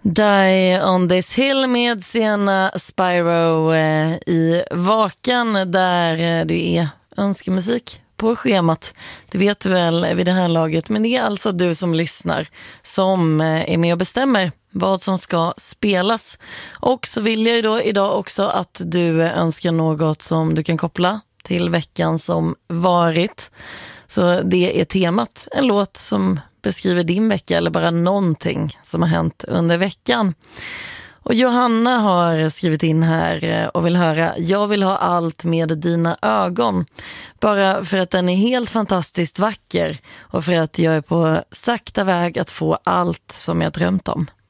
Die on this hill med Sienna Spyro i Vakan, där det är önskemusik på schemat. Det vet du väl vid det här laget, men det är alltså du som lyssnar som är med och bestämmer vad som ska spelas. Och så vill jag ju då idag också att du önskar något som du kan koppla till veckan som varit. Så det är temat, en låt som beskriver din vecka eller bara någonting som har hänt under veckan. Och Johanna har skrivit in här och vill höra Jag vill ha allt med dina ögon. Bara för att den är helt fantastiskt vacker och för att jag är på sakta väg att få allt som jag drömt om.